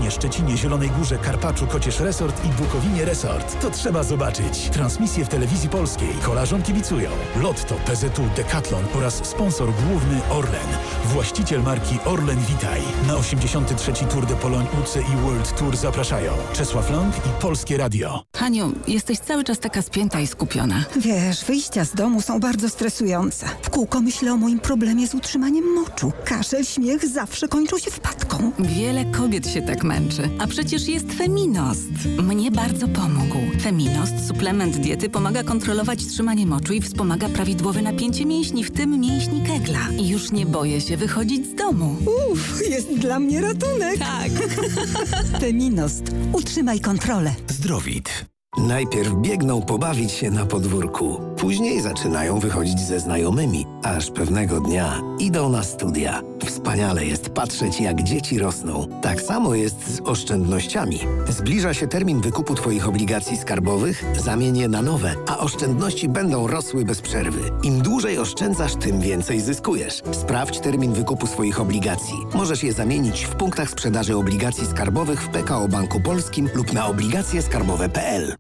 Koninie, Szczecinie, Zielonej Górze, Karpaczu, Kocież Resort i Bukowinie Resort. To trzeba zobaczyć. Transmisje w telewizji polskiej. Kolarzom kibicują Lotto, PZU, Decathlon oraz sponsor główny Orlen. Właściciel marki Orlen Witaj. Na 83. Tour de Pologne UCI World Tour zapraszają Czesław Long i Polskie Radio. Haniu, jesteś cały czas taka spięta i skupiona. Wiesz, wyjścia z domu są bardzo stresujące. W kółko myślę o moim problemie z utrzymaniem moczu. Kaszel, śmiech zawsze kończą się wpadką. Wiele kobiet się tak męczy. A przecież jest Feminost. Mnie bardzo pomógł. Feminost, suplement diety, pomaga kontrolować trzymanie moczu i wspomaga prawidłowe napięcie mięśni, w tym mięśni Kegla. I już nie boję się wychodzić z domu. Jest dla mnie ratunek. Tak. Feminost. Utrzymaj kontrolę. Zdrowit. Najpierw biegną pobawić się na podwórku, później zaczynają wychodzić ze znajomymi, aż pewnego dnia idą na studia. Wspaniale jest patrzeć, jak dzieci rosną. Tak samo jest z oszczędnościami. Zbliża się termin wykupu Twoich obligacji skarbowych, zamień je na nowe, a oszczędności będą rosły bez przerwy. Im dłużej oszczędzasz, tym więcej zyskujesz. Sprawdź termin wykupu swoich obligacji. Możesz je zamienić w punktach sprzedaży obligacji skarbowych w PKO Banku Polskim lub na obligacjeskarbowe.pl.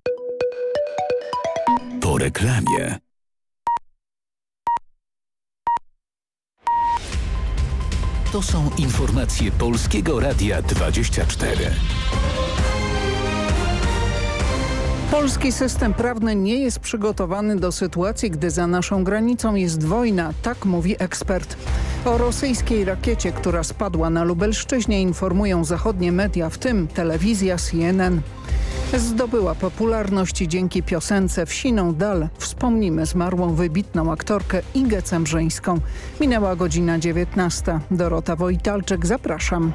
Po reklamie. To są informacje Polskiego Radia 24. Polski system prawny nie jest przygotowany do sytuacji, gdy za naszą granicą jest wojna, tak mówi ekspert. O rosyjskiej rakiecie, która spadła na Lubelszczyźnie, informują zachodnie media, w tym telewizja CNN. Zdobyła popularność dzięki piosence W siną dal. Wspomnimy zmarłą wybitną aktorkę Igę Cembrzyńską. Minęła godzina 19. Dorota Wojtalczyk, zapraszam.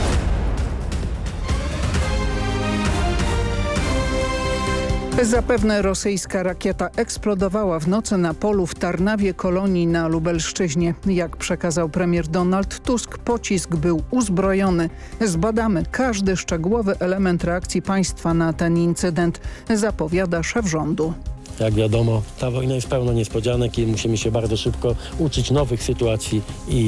Zapewne rosyjska rakieta eksplodowała w nocy na polu w Tarnawie Kolonii na Lubelszczyźnie. Jak przekazał premier Donald Tusk, pocisk był uzbrojony. Zbadamy każdy szczegółowy element reakcji państwa na ten incydent, zapowiada szef rządu. Jak wiadomo, ta wojna jest pełna niespodzianek i musimy się bardzo szybko uczyć nowych sytuacji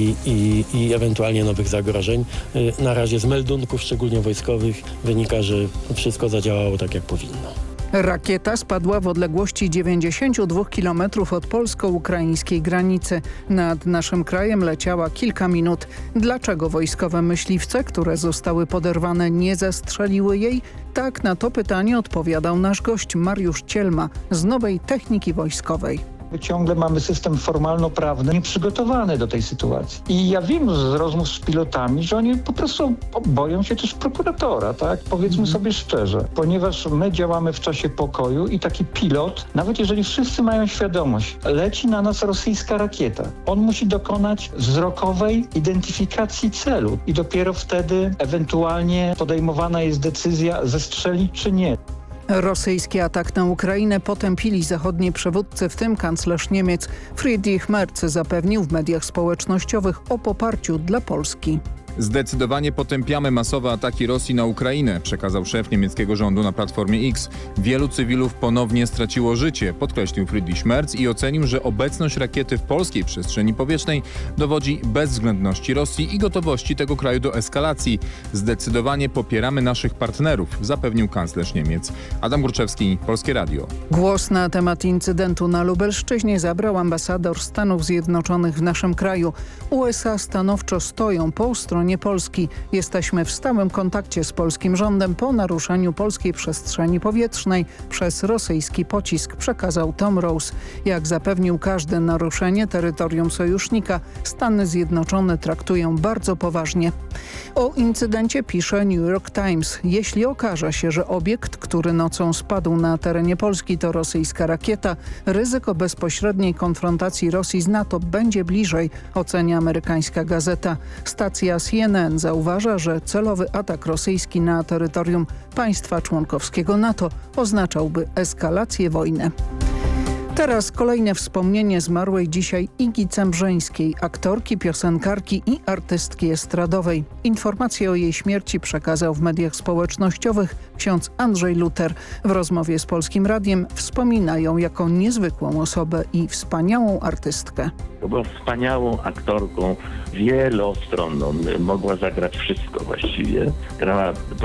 i ewentualnie nowych zagrożeń. Na razie z meldunków, szczególnie wojskowych, wynika, że wszystko zadziałało tak, jak powinno. Rakieta spadła w odległości 92 km od polsko-ukraińskiej granicy. Nad naszym krajem leciała kilka minut. Dlaczego wojskowe myśliwce, które zostały poderwane, nie zastrzeliły jej? Tak na to pytanie odpowiadał nasz gość Mariusz Cielma z Nowej Techniki Wojskowej. Ciągle mamy system formalno-prawny nieprzygotowany do tej sytuacji. I ja wiem z rozmów z pilotami, że oni po prostu boją się też prokuratora, tak? Powiedzmy sobie szczerze. Ponieważ my działamy w czasie pokoju i taki pilot, nawet jeżeli wszyscy mają świadomość, leci na nas rosyjska rakieta. On musi dokonać wzrokowej identyfikacji celu i dopiero wtedy ewentualnie podejmowana jest decyzja zestrzelić czy nie. Rosyjski atak na Ukrainę potępili zachodni przywódcy, w tym kanclerz Niemiec Friedrich Merz zapewnił w mediach społecznościowych o poparciu dla Polski. Zdecydowanie potępiamy masowe ataki Rosji na Ukrainę, przekazał szef niemieckiego rządu na Platformie X. Wielu cywilów ponownie straciło życie, podkreślił Friedrich Merz i ocenił, że obecność rakiety w polskiej przestrzeni powietrznej dowodzi bezwzględności Rosji i gotowości tego kraju do eskalacji. Zdecydowanie popieramy naszych partnerów, zapewnił kanclerz Niemiec. Adam Górczewski, Polskie Radio. Głos na temat incydentu na Lubelszczyźnie zabrał ambasador Stanów Zjednoczonych w naszym kraju. USA stanowczo stoją po stronie Polski. Jesteśmy w stałym kontakcie z polskim rządem po naruszeniu polskiej przestrzeni powietrznej przez rosyjski pocisk, przekazał Tom Rose. Jak zapewnił, każde naruszenie terytorium sojusznika Stany Zjednoczone traktują bardzo poważnie. O incydencie pisze New York Times. Jeśli okaże się, że obiekt, który nocą spadł na terenie Polski, to rosyjska rakieta, ryzyko bezpośredniej konfrontacji Rosji z NATO będzie bliżej, ocenia amerykańska gazeta. Stacja CNN zauważa, że celowy atak rosyjski na terytorium państwa członkowskiego NATO oznaczałby eskalację wojny. Teraz kolejne wspomnienie zmarłej dzisiaj Igi Cembrzyńskiej, aktorki, piosenkarki i artystki estradowej. Informacje o jej śmierci przekazał w mediach społecznościowych ksiądz Andrzej Luter. W rozmowie z Polskim Radiem wspomina ją jako niezwykłą osobę i wspaniałą artystkę. Była wspaniałą aktorką, wielostronną, mogła zagrać wszystko właściwie. Grała